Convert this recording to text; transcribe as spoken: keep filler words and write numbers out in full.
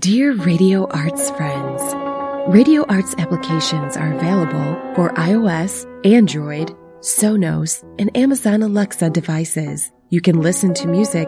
Dear Radio Arts friends, Radio Arts applications are available for iOS, Android, Sonos, and Amazon Alexa devices. You can listen to music